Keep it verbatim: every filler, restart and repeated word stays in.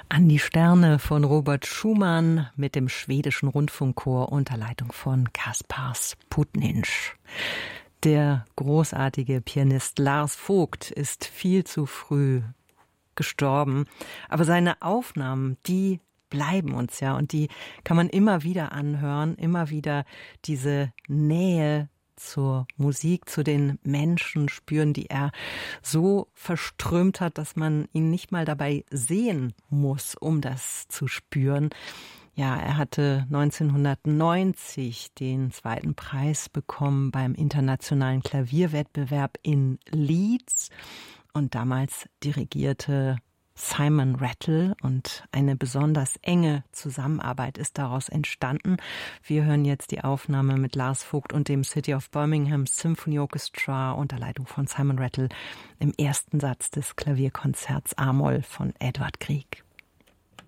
An die Sterne von Robert Schumann mit dem schwedischen Rundfunkchor unter Leitung von Kaspars Putninsch. Der großartige Pianist Lars Vogt ist viel zu früh gestorben, aber seine Aufnahmen, die bleiben uns ja und die kann man immer wieder anhören, immer wieder diese Nähe zur Musik, zu den Menschen spüren, die er so verströmt hat, dass man ihn nicht mal dabei sehen muss, um das zu spüren. Ja, er hatte neunzehnhundertneunzig den zweiten Preis bekommen beim internationalen Klavierwettbewerb in Leeds und damals dirigierte Simon Rattle und eine besonders enge Zusammenarbeit ist daraus entstanden. Wir hören jetzt die Aufnahme mit Lars Vogt und dem City of Birmingham Symphony Orchestra unter Leitung von Simon Rattle im ersten Satz des Klavierkonzerts A-Moll von Edvard Grieg.